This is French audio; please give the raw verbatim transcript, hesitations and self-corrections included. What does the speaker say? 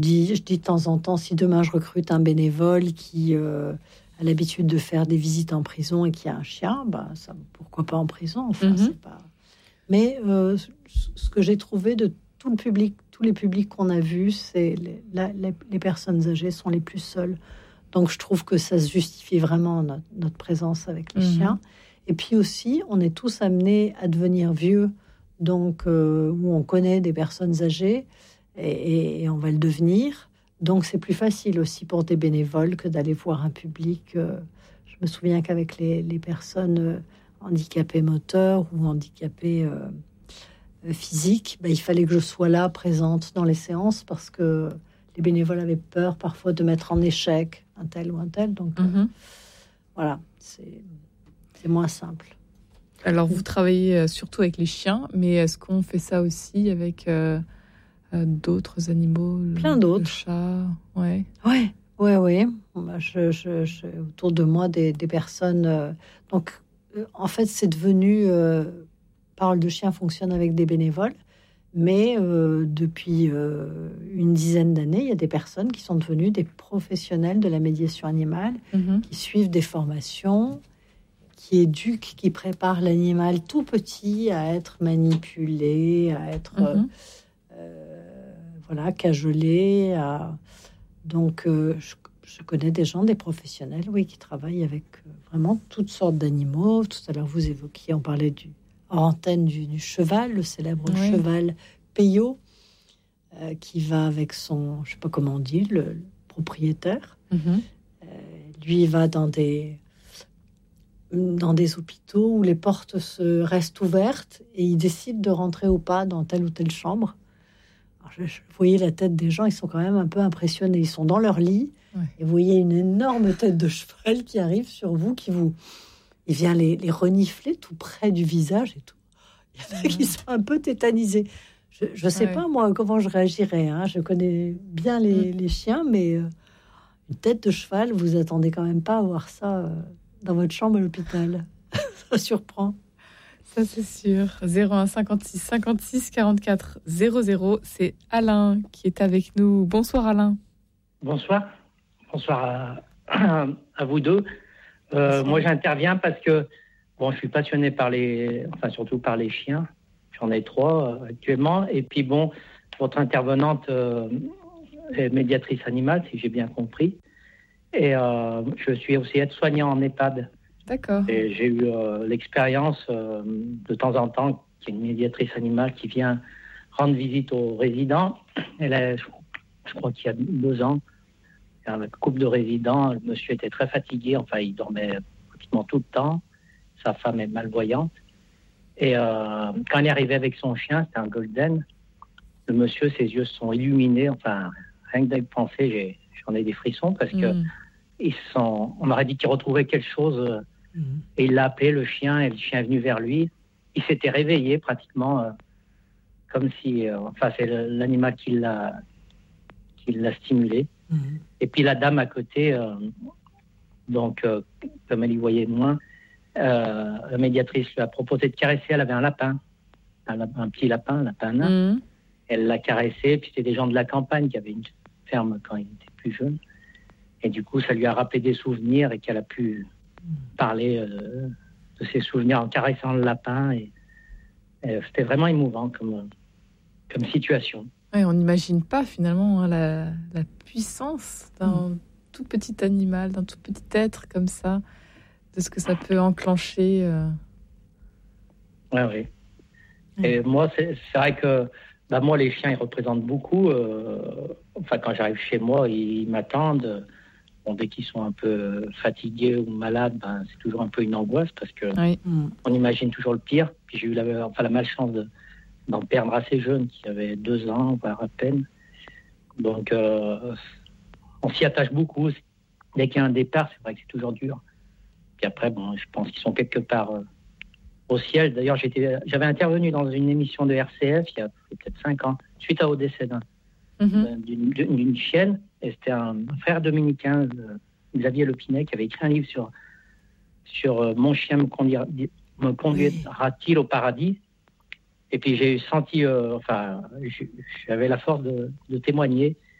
Je dis, je dis de temps en temps, si demain je recrute un bénévole qui euh, a l'habitude de faire des visites en prison et qui a un chien, bah, ça, pourquoi pas en prison, enfin, mm-hmm. c'est pas... Mais euh, ce que j'ai trouvé de tout le public, tous les publics qu'on a vus, c'est les, la, les, les personnes âgées sont les plus seules. Donc, je trouve que ça se justifie vraiment notre, notre présence avec les mmh. chiens. Et puis aussi, on est tous amenés à devenir vieux, donc euh, où on connaît des personnes âgées et, et on va le devenir. Donc, c'est plus facile aussi pour des bénévoles que d'aller voir un public. Euh, je me souviens qu'avec les, les personnes euh, handicapées moteurs ou handicapées euh, physiques, ben, il fallait que je sois là, présente dans les séances, parce que les bénévoles avaient peur parfois de mettre en échec un tel ou un tel. Donc, mm-hmm. euh, voilà, c'est, c'est moins simple. Alors, vous travaillez surtout avec les chiens, mais est-ce qu'on fait ça aussi avec euh, euh, d'autres animaux? Plein d'autres. Le chat, ouais. Ouais, ouais, ouais. Bah, je, je, je, autour de moi, des, des personnes... Euh, donc, euh, en fait, c'est devenu... Euh, Parole de chien fonctionne avec des bénévoles. Mais euh, depuis euh, une dizaine d'années, il y a des personnes qui sont devenues des professionnels de la médiation animale, mmh. qui suivent des formations, qui éduquent, qui préparent l'animal tout petit à être manipulé, à être mmh. euh, voilà, cajolé. À... Donc, euh, je, je connais des gens, des professionnels, oui, qui travaillent avec euh, vraiment toutes sortes d'animaux. Tout à l'heure, vous évoquiez, on parlait du en antenne du, du cheval, le célèbre oui. cheval Peyo, euh, qui va avec son, je sais pas comment on dit, le, le propriétaire. Mm-hmm. Euh, lui, il va dans des, dans des hôpitaux où les portes se restent ouvertes et il décide de rentrer ou pas dans telle ou telle chambre. Alors, je, je, vous voyez la tête des gens, ils sont quand même un peu impressionnés. Ils sont dans leur lit ouais. et vous voyez une énorme tête de cheval qui arrive sur vous, qui vous... Il vient les, les renifler tout près du visage et tout. Il y en a qui sont un peu tétanisés. Je ne sais ouais. pas, moi, comment je réagirais. Hein. Je connais bien les, mm. les chiens, mais euh, une tête de cheval, vous attendez quand même pas à voir ça euh, dans votre chambre à l'hôpital. Ça surprend. Ça, c'est sûr. zéro un cinquante-six cinquante-six quarante-quatre zéro zéro. C'est Alain qui est avec nous. Bonsoir, Alain. Bonsoir. Bonsoir à, à vous deux. Euh, moi, j'interviens parce que bon, je suis passionné par les, enfin surtout par les chiens. J'en ai trois euh, actuellement. Et puis bon, votre intervenante euh, est médiatrice animale, si j'ai bien compris. Et euh, je suis aussi aide-soignant en EHPAD. D'accord. Et j'ai eu euh, l'expérience euh, de temps en temps qu'il y a une médiatrice animale qui vient rendre visite aux résidents. Elle a, je, je crois qu'il y a deux ans. Un couple de résidents, le monsieur était très fatigué, enfin il dormait pratiquement tout le temps, sa femme est malvoyante, et euh, quand il est arrivé avec son chien, c'était un golden, le monsieur, ses yeux se sont illuminés, enfin rien que d'y penser, j'ai, j'en ai des frissons, parce que mmh. ils sont, on aurait dit qu'il retrouvait quelque chose, mmh. et il l'a appelé le chien, et le chien est venu vers lui, il s'était réveillé pratiquement, euh, comme si, euh, enfin c'est le, l'animal qui l'a, qui l'a stimulé. Et puis la dame à côté, euh, donc euh, comme elle y voyait moins, euh, la médiatrice lui a proposé de caresser. Elle avait un lapin, un, un petit lapin, un lapin nain. Mmh. Elle l'a caressé. Puis c'était des gens de la campagne qui avaient une ferme quand il était plus jeune. Et du coup, ça lui a rappelé des souvenirs et qu'elle a pu parler euh, de ses souvenirs en caressant le lapin. Et, et c'était vraiment émouvant comme, comme situation. Ouais, on n'imagine pas finalement hein, la, la puissance d'un mmh. tout petit animal, d'un tout petit être comme ça, de ce que ça peut enclencher. Euh... Ouais, oui. Mmh. Et moi, c'est, c'est vrai que bah, moi, les chiens, ils représentent beaucoup. Euh, enfin, quand j'arrive chez moi, ils, ils m'attendent. Bon, dès qu'ils sont un peu fatigués ou malades, ben, c'est toujours un peu une angoisse parce que oui. on imagine toujours le pire. Puis j'ai eu la, enfin, la malchance de d'en perdre assez jeune, qui avait deux ans, voire à peine. Donc, euh, on s'y attache beaucoup. Dès qu'il y a un départ, c'est vrai que c'est toujours dur. Puis après, bon, je pense qu'ils sont quelque part euh, au ciel. D'ailleurs, j'étais, j'avais intervenu dans une émission de R C F il y a peut-être cinq ans, suite au décès d'un, mm-hmm. d'une, d'une chienne. Et c'était un frère dominicain, euh, Xavier Lepinet, qui avait écrit un livre sur, sur euh, « Mon chien me, conduira, me conduira-t-il au paradis ?» Et puis j'ai senti, euh, enfin, j'avais la force de, de témoigner.